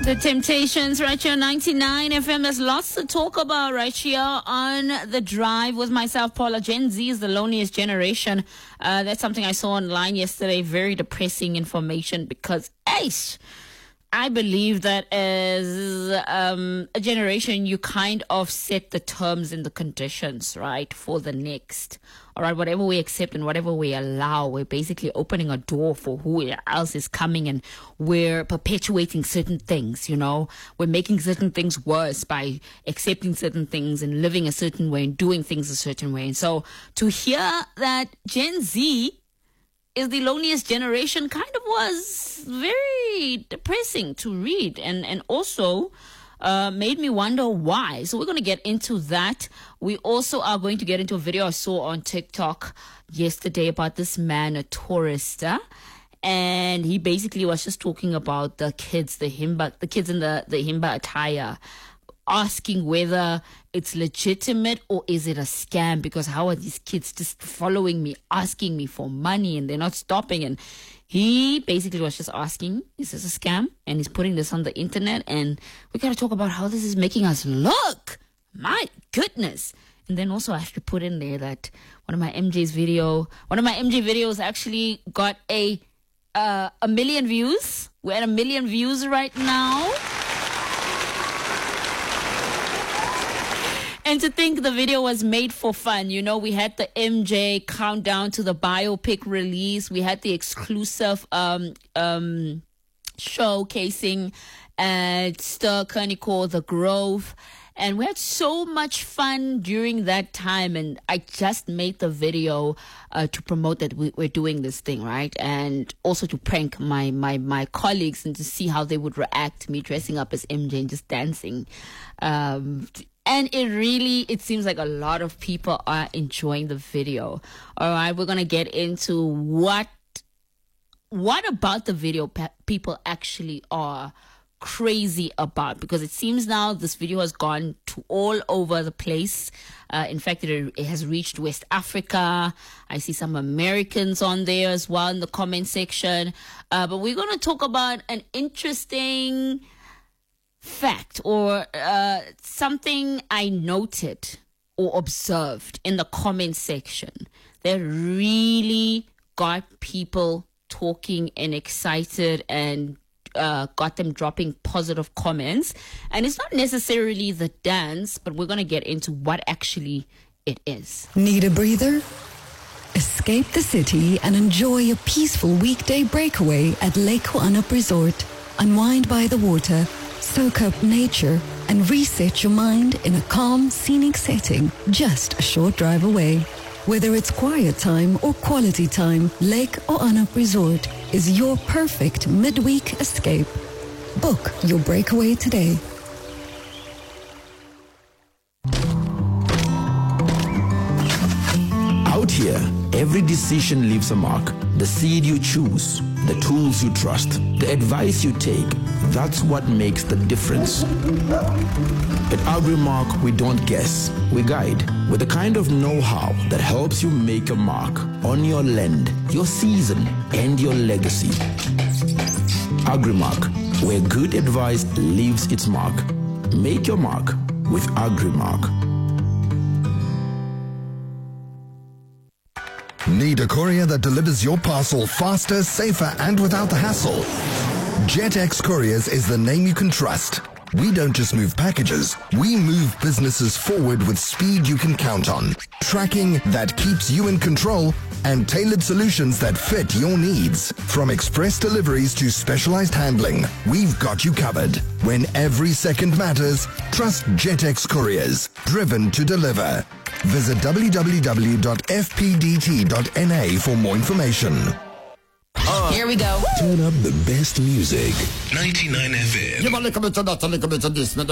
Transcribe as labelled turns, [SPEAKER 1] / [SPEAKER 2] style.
[SPEAKER 1] The Temptations right here on 99 FM. There's lots to talk about right here on The Drive with myself, Paula. Gen Z is the loneliest generation. That's something I saw online yesterday. Very depressing information because, I believe that as a generation, you kind of set the terms and the conditions, right, for the next. All right, whatever we accept and whatever we allow, we're basically opening a door for who else is coming, and we're perpetuating certain things, you know. We're making certain things worse by accepting certain things and living a certain way and doing things a certain way. And so to hear that Gen Z is the loneliest generation kind of was very depressing to read, and also made me wonder why. So we're going to get into that. We also are going to get into a video I saw on TikTok yesterday about this man, a tourist, and he basically was just talking about the kids in the Himba attire, asking whether it's legitimate or is it a scam, because how are these kids just following me, asking me for money, and they're not stopping? And he basically was just asking, is this a scam? And he's putting this on the internet, and we got to talk about how this is making us look. My goodness. And then also I have to put in there that one of my MJ videos actually got a million views. We're at 1 million views right now. And to think the video was made for fun. You know, we had the MJ countdown to the biopic release. We had the exclusive showcasing at Stir Kernico, The Grove. And we had so much fun during that time. And I just made the video to promote that we're doing this thing, right? And also to prank my colleagues and to see how they would react to me dressing up as MJ and just dancing. And it seems like a lot of people are enjoying the video. All right, we're going to get into what about the video people actually are crazy about, because it seems now this video has gone to all over the place. In fact, it has reached West Africa. I see some Americans on there as well in the comment section. But we're going to talk about an interesting fact or something I noted or observed in the comment section that really got people talking and excited and got them dropping positive comments. And it's not necessarily the dance, but we're going to get into what actually it is.
[SPEAKER 2] Need a breather? Escape the city and enjoy a peaceful weekday breakaway at Lake Ho'anup Resort. Unwind by the water, soak up nature, and reset your mind in a calm, scenic setting just a short drive away. Whether it's quiet time or quality time, Lake Ho'anup Resort is your perfect midweek escape. Book your breakaway today.
[SPEAKER 3] Out here, every decision leaves a mark. The seed you choose, the tools you trust, the advice you take, that's what makes the difference. At Agrimark, we don't guess, we guide with the kind of know-how that helps you make a mark on your land, your season, and your legacy. Agrimark, where good advice leaves its mark. Make your mark with Agrimark.
[SPEAKER 4] Need a courier that delivers your parcel faster, safer, and without the hassle? JetX Couriers is the name you can trust. We don't just move packages, we move businesses forward with speed you can count on. Tracking that keeps you in control and tailored solutions that fit your needs. From express deliveries to specialized handling, we've got you covered. When every second matters, trust JetX Couriers, driven to deliver. Visit www.fpdt.na for more information.
[SPEAKER 1] Here we go.
[SPEAKER 3] Turn up the best music.
[SPEAKER 5] 99 FM.
[SPEAKER 6] You want to come into that, a little bit of this.